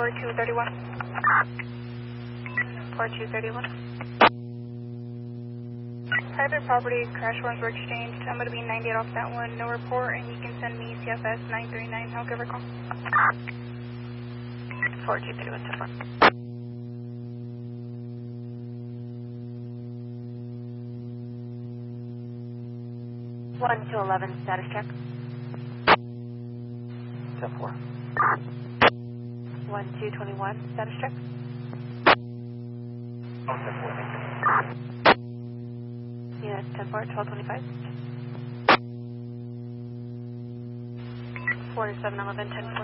4231. 4231. Private property, crash warrants were exchanged. I'm going to be 98 off that one. No report, and you can send me CFS 939. I'll give her a call. 4231 so far. 1-11 status check. 10-4. 1-221 status check. 10-4, thank you. Unit 10-4, 1225. 4711, 10-4.